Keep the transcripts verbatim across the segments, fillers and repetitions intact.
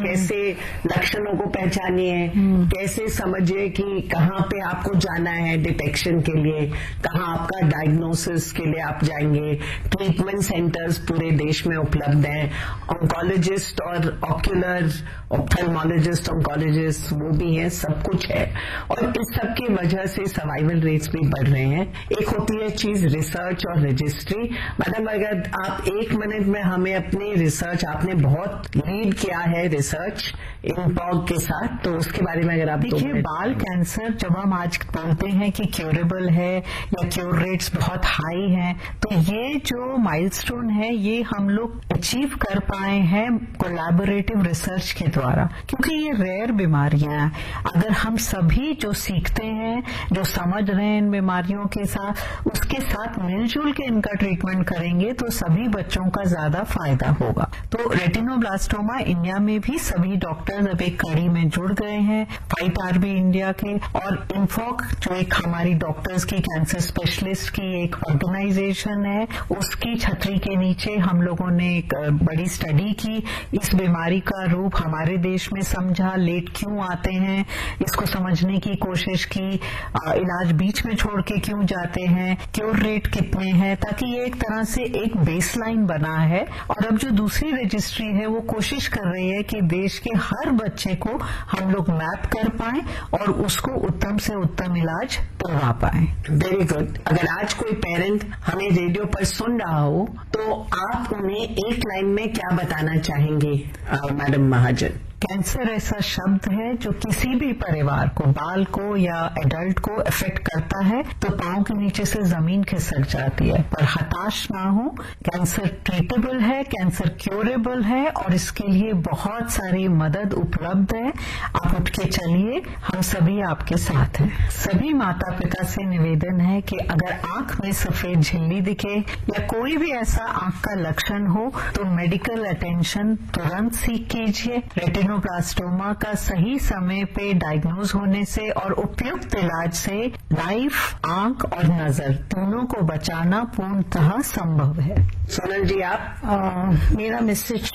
कैसे लक्षणों को पहचानिए, कैसे समझिए कि कहाँ पे आपको जाना है डिटेक्शन के लिए, कहाँ आपका डायग्नोसिस के लिए आप जाएंगे। ट्रीटमेंट सेंटर्स पूरे देश में उपलब्ध हैं। ऑन्कोलॉजिस्ट और ऑक्यूलर ऑप्थेल्मोलॉजिस्ट, ऑन्कोलॉजिस्ट वो भी हैं, सब कुछ है। और इस सब की वजह से सर्वाइवल रेट्स भी बढ़ रहे हैं। एक होती है चीज रिसर्च और रजिस्ट्री। मैडम, अगर आप एक मिनट में हमें अपनी रिसर्च, आपने बहुत लीड किया है रिसर्च इनपॉग के साथ, तो उसके बारे में अगर आप देखिए, बाल कैंसर जब हम आज बोलते हैं कि क्योरेबल है या क्योर रेट्स बहुत हाई हैं, तो ये जो माइलस्टोन है ये हम लोग अचीव कर पाए हैं कोलैबोरेटिव रिसर्च के द्वारा, क्योंकि ये रेयर बीमारियां हैं। अगर हम सभी जो सीखते हैं, जो समझ रहे हैं इन बीमारियों के साथ, उसके साथ मिलजुल के इनका ट्रीटमेंट करेंगे तो सभी बच्चों का ज्यादा फायदा होगा। तो रेटिनोब्लास्टोमा इंडिया में भी सभी डॉक्टर्स अब एक कड़ी में जुड़ गए हैं, फाइट आरबी इंडिया के और इन्फॉक जो एक हमारी डॉक्टर्स की कैंसर स्पेशलिस्ट की एक ऑर्गेनाइजेशन है, उसकी छतरी के नीचे हम लोगों ने एक बड़ी स्टडी की, इस बीमारी का रूप हमारे देश में समझा, लेट क्यों आते हैं इसको समझने की कोशिश की, इलाज बीच में छोड़ के क्यों जाते हैं, क्योर रेट कितने हैं, ताकि ये एक तरह से एक बेसलाइन बना है। और अब जो दूसरी रजिस्ट्री है वो कोशिश कर रही है कि देश के हर बच्चे को हम लोग मैप कर पाएं और उसको उत्तम से उत्तम इलाज करवा पाएं। Very good. अगर आज कोई पेरेंट हमें रेडियो पर सुन रहा हो तो आप उन्हें एक लाइन में क्या बताना चाहेंगे मैडम महाजन? कैंसर ऐसा शब्द है जो किसी भी परिवार को, बाल को या एडल्ट को इफेक्ट करता है तो पांव के नीचे से जमीन खिसक जाती है। पर हताश ना हो, कैंसर ट्रीटेबल है, कैंसर क्योरेबल है और इसके लिए बहुत सारी मदद उपलब्ध है। आप उठ के चलिए, हम सभी आपके साथ हैं। सभी माता पिता से निवेदन है कि अगर आंख में सफेद झिल्ली दिखे या कोई भी ऐसा आंख का लक्षण हो तो मेडिकल अटेंशन तुरंत सीख कीजिए। रेटिनोब्लास्टोमा का सही समय पे डायग्नोज होने से और उपयुक्त इलाज से लाइफ, आंख और नजर दोनों को बचाना पूर्णतः संभव है। सोनल जी, आप? आ, मेरा मैसेज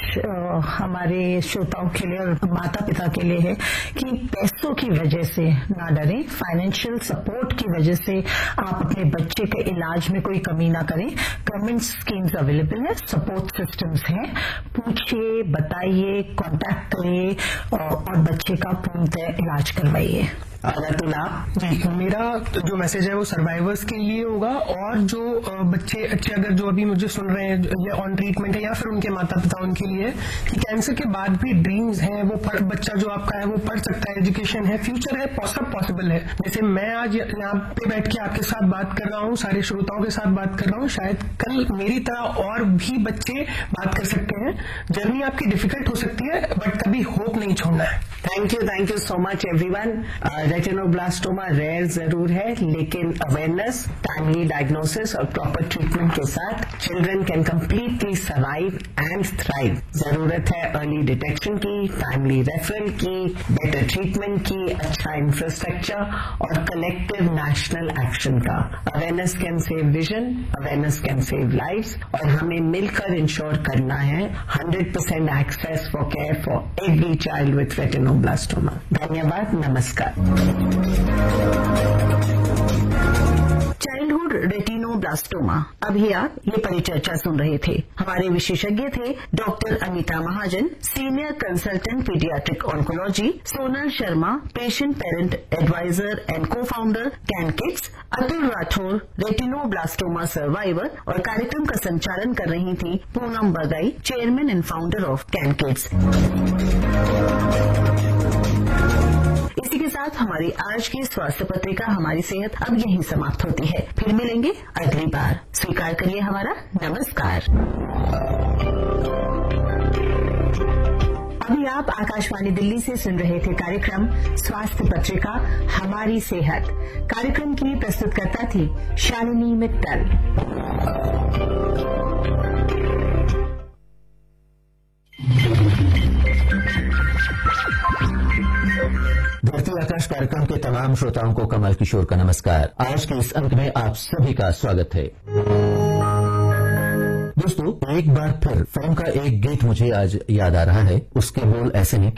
हमारे श्रोताओं के लिए और माता पिता के लिए है कि पैसों की वजह से ना डरें, फाइनेंशियल सपोर्ट की वजह से आप अपने बच्चे के इलाज में कोई कमी ना करें। गवर्नमेंट स्कीम्स अवेलेबल है, सपोर्ट सिस्टम्स हैं, पूछिए, बताइए, कांटेक्ट करिए और बच्चे का पूर्णतः इलाज करवाइए। अतुल, जी, मेरा जो मैसेज है वो सर्वाइवर्स के लिए होगा और जो बच्चे अच्छे अगर जो अभी मुझे सुन रहे हैं या ऑन ट्रीटमेंट है या फिर उनके माता पिता, उनके लिए कि कैंसर के बाद भी ड्रीम्स हैं, वो पढ़, बच्चा जो आपका है वो पढ़ सकता है, एजुकेशन है, फ्यूचर है, सब पॉसिबल है। जैसे मैं आज यहाँ पे बैठ के आपके साथ बात कर रहा हूँ, सारे श्रोताओं के साथ बात कर रहा हूँ, शायद कल मेरी तरह और भी बच्चे बात कर सकते हैं। जर्नी आपकी डिफिकल्ट हो सकती है बट कभी होप नहीं छोड़ना है। Thank you, thank you so much everyone. Retinoblastoma rare जरूर है, लेकिन अवेयरनेस, टाइमली डायग्नोसिस और प्रॉपर ट्रीटमेंट के साथ children can completely survive and thrive. जरूरत है अर्ली डिटेक्शन की, टाइमली रेफरल की, बेटर ट्रीटमेंट की, अच्छा इंफ्रास्ट्रक्चर और कलेक्टिव नेशनल एक्शन का। Awareness can save vision, awareness can save lives और हमें मिलकर इंश्योर करना है hundred percent access for care for every child with retinoblastoma. धन्यवाद, नमस्कार। Childhood retinoblastoma. अभी आप ये परिचर्चा सुन रहे थे। हमारे विशेषज्ञ थे doctor Anita Mahajan, senior consultant paediatric oncology, Sonal Sharma, patient parent adviser and को founder can kids, Atul Rathore, retinoblastoma survivor, और कार्यक्रम का संचालन कर रही थी पूनम बगाई, chairman and founder of can kids. इसी के साथ हमारी आज की स्वास्थ्य पत्रिका हमारी सेहत अब यहीं समाप्त होती है। फिर मिलेंगे अगली बार। स्वीकार करिए हमारा नमस्कार। अभी आप आकाशवाणी दिल्ली से सुन रहे थे कार्यक्रम स्वास्थ्य पत्रिका हमारी सेहत। कार्यक्रम की प्रस्तुतकर्ता थी शालिनी मित्तल। धरती आकाश कार्यक्रम के तमाम श्रोताओं को कमल किशोर का नमस्कार। आज के इस अंक में आप सभी का स्वागत है। दोस्तों, एक बार फिर फिल्म का एक गीत मुझे आज याद आ रहा है। उसके बोल ऐसे हैं